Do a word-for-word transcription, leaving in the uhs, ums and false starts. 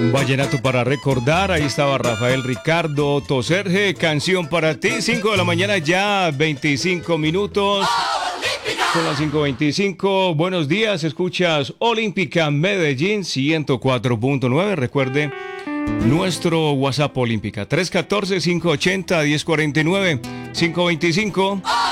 Un vallenato para recordar, ahí estaba Rafael Ricardo Toserge, canción para ti, cinco de la mañana ya, veinticinco minutos. Son las cinco veinticinco, buenos días, escuchas Olímpica Medellín ciento cuatro punto nueve, recuerde nuestro WhatsApp Olímpica, tres uno cuatro, cinco ocho cero, uno cero cuatro nueve, cinco veinticinco.